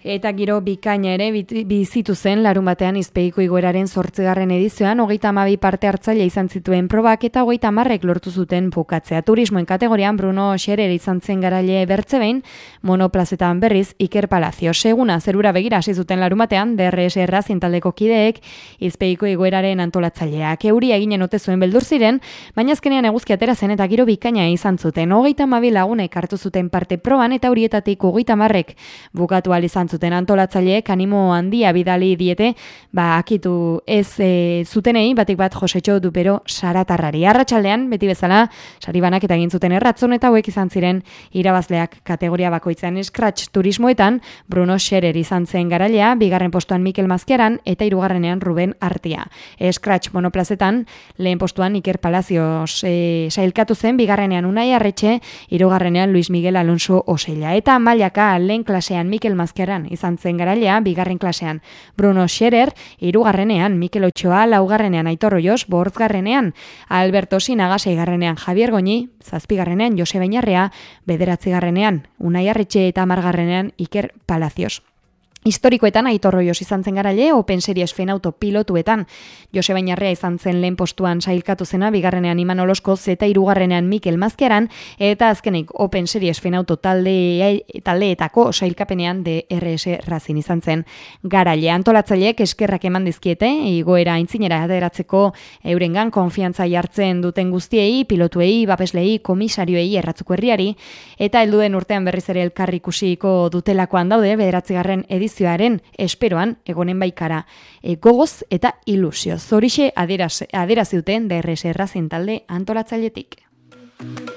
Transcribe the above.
Eta giro bikaina ere bizitu zen larun batean Izpeiko igoeraren 8. edizioan 32 parte hartzaile izan zituen probak eta 30 lortu zuten bukatzea. Turismoen kategorian Bruno Scherer izan zen garaile bertzebein, monoplazetan berriz Iker Palacio. Seguna zerura begira hasi zuten larun batean DRS Racing taldeko kideek Izpeiko igoeraren antolatzaileak. Euria eginen ote zuen beldur ziren, baina azkenean eguzki atera zen eta giro bikaina izan zuten. 32 lagunek hartu zuten parte proban eta horietatik 30 bukatu ahal izan zuten antolatzaileek animo handia bidali diete, akitu ez zutenei, batik bat Josetxo Dupero Saratarrari. Arratsaldean beti bezala saribanak eta egin zuten erratzon eta hauek izan ziren irabazleak kategoria bakoitzean. Scratch turismoetan Bruno Scherer izan zen garailea, 2. postuan Mikel Mazkeran eta 3. Ruben Artia. Scratch monoplazetan lehen postuan Iker Palacios sailkatu zen, 2. Unai Arretxe, 3. Luis Miguel Alonso Osella. Eta mailaka lehen klasean Mikel Mazkeran izan zen garailea, 2. klasean Bruno Scherer, 3. Mikel Otxoa, 4. Aitor Oioz, 5. Alberto Sinaga, 6. Javier Goñi, 7. Joseba Iñarrea, 9. Unai Arretxe eta 10. Iker Palacios. Historikoetan Aitor Oioz izan zen garaile, Open Series Fenauto pilotuetan Joseba Iñarrea izan zen lehen postuan sailkatu zena, 2. Imanol Oskoz eta 3. Mikel Mazkeran, eta azkenik Open Series Fenauto taldeetako sailkapenean DRS Racing izan zen garaile. Antolatzaileek eskerrak eman dizkiete, igoera aintzinera ateratzeko eurengan konfiantza jartzen duten guztiei, pilotuei, babeslei, komisarioei, Erratzuko herriari, eta helduen urtean berriz ere elkar ikusiko dutelakoan daude, 9. edizioaren esperoan egonen baikara gogoz eta ilusioz. Horixe adierazi duten DRS Racing talde antolatzailetik.